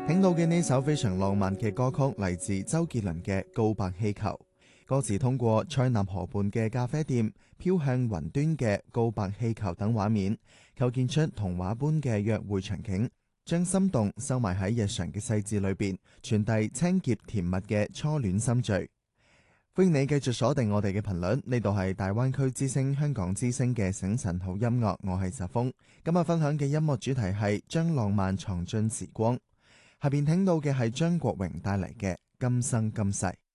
聽到嘅呢首非常浪漫嘅歌曲嚟自周杰倫嘅《告白氣球》，歌詞通過塞納河畔嘅咖啡店、飄向雲端嘅告白氣球等畫面，構建出童話般嘅約會場景，將心動收埋喺日常嘅細節裏邊，傳遞清潔甜蜜嘅初戀心醉。歡迎你繼續鎖定我哋嘅頻率，呢度係大灣區之聲香港之聲嘅醒晨好音樂，我係澤峰。今日分享嘅音樂主題係將浪漫藏進時光。下邊聽到嘅係張國榮帶嚟嘅《今生今世》。